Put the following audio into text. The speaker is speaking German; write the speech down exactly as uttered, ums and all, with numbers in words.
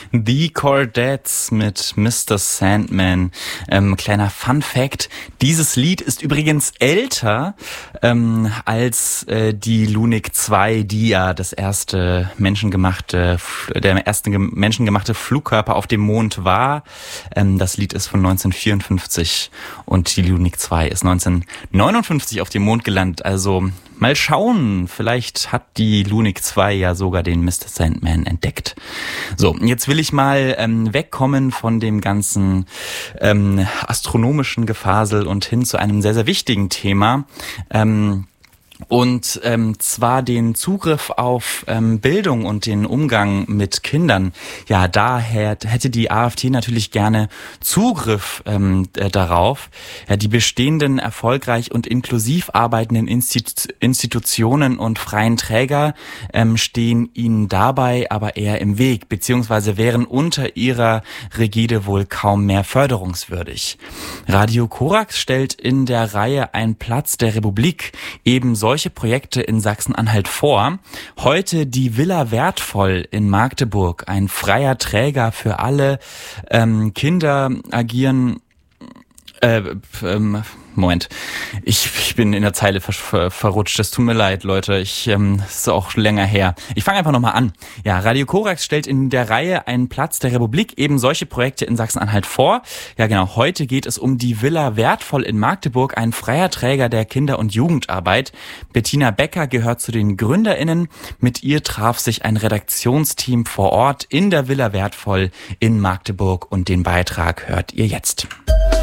The Chordettes mit Mister Sandman. Ähm, kleiner Fun Fact, dieses Lied ist übrigens älter ähm, als äh, die Lunik zwei, die ja das erste menschengemachte, der erste menschengemachte Flugkörper auf dem Mond war. Ähm, das Lied ist von neunzehnhundertvierundfünfzig und die Lunik zwei ist neunzehnhundertneunundfünfzig auf dem Mond gelandet. Also mal schauen, vielleicht hat die Lunik zwei ja sogar den Mister Sandman entdeckt. So, jetzt will ich mal ähm, wegkommen von dem ganzen ähm, astronomischen Gefasel und hin zu einem sehr, sehr wichtigen Thema. Ähm, Und ähm, zwar den Zugriff auf ähm, Bildung und den Umgang mit Kindern. Ja, daher hätte die AfD natürlich gerne Zugriff ähm, äh, darauf. Ja, die bestehenden erfolgreich und inklusiv arbeitenden Institu- Institutionen und freien Träger ähm, stehen ihnen dabei aber eher im Weg, beziehungsweise wären unter ihrer Rigide wohl kaum mehr förderungswürdig. Radio Korax stellt in der Reihe Ein Platz der Republik ebenso solche Projekte in Sachsen-Anhalt vor. Heute die Villa Wertvoll in Magdeburg, ein freier Träger für alle ähm, Kinder agieren. Äh, ähm, Moment, ich, ich bin in der Zeile ver- ver- verrutscht. Es tut mir leid, Leute. Ich ähm, ist auch länger her. Ich fange einfach nochmal an. Ja, Radio Korax stellt in der Reihe Einen Platz der Republik eben solche Projekte in Sachsen-Anhalt vor. Ja, genau. Heute geht es um die Villa Wertvoll in Magdeburg, ein freier Träger der Kinder- und Jugendarbeit. Bettina Becker gehört zu den GründerInnen. Mit ihr traf sich ein Redaktionsteam vor Ort in der Villa Wertvoll in Magdeburg und den Beitrag hört ihr jetzt.